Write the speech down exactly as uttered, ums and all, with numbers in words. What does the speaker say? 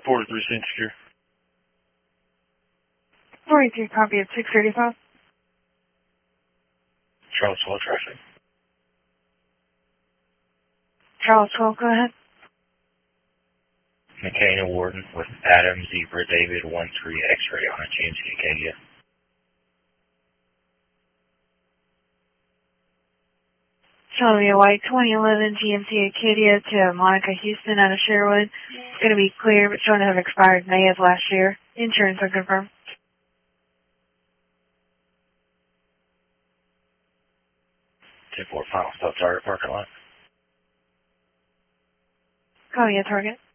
forty-three Saint Secure. forty-three, copy at six thirty-five. Charles twelve traffic. Charles twelve, go ahead. McCain and Warden with Adam Zebra David one three X-ray on G M C Acadia. Charlie White, twenty eleven G M C Acadia to Monica Houston out of Sherwood. It's going to be clear, but showing to have expired May of last year. Insurance unconfirmed. ten four final stop target parking lot. Call you a target.